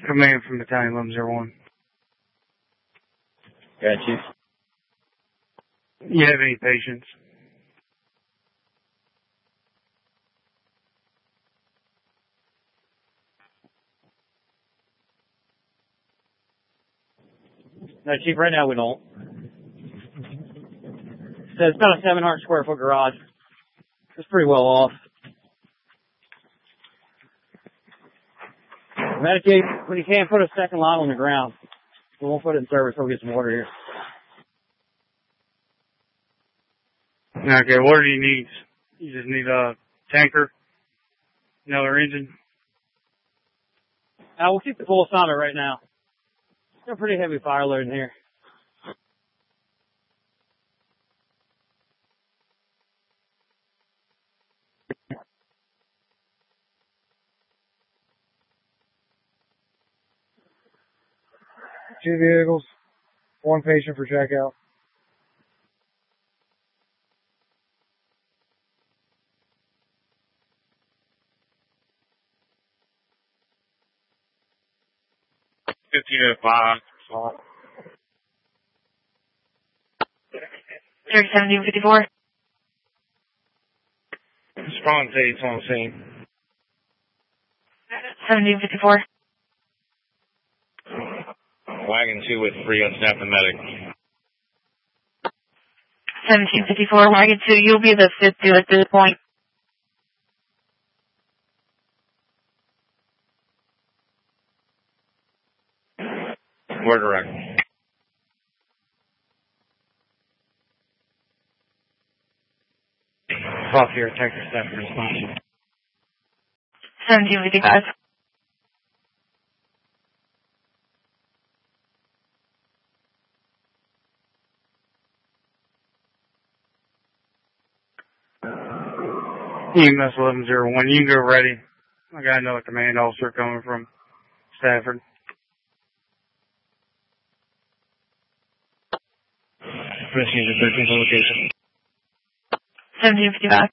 Command from Battalion 1101. Yeah, Chief. You have any patients? No, Chief, right now we don't. So it's about a 700 square foot garage. It's pretty well off. Medicaid, when you can't put a second line on the ground, we won't put it in service till we get some water here. Okay, what do you need? You just need a tanker, another engine? We'll keep the full sounder right now. Got a pretty heavy fire load in here. Two vehicles, one patient for checkout. At 5. 1754. Respond to 8 on scene. 1754. Wagon 2 with 3 on staff and medic. 1754, Wagon 2, you'll be the fifth due at this point. We're direct. Off here, Texas staff response. 1755. EMS 1101, you can go ready. I got another command officer coming from Stafford. Rescue 13th location. 1755.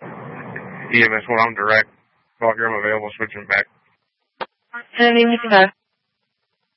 EMS 1, I'm direct. Walker, I'm available, switching back. 1755.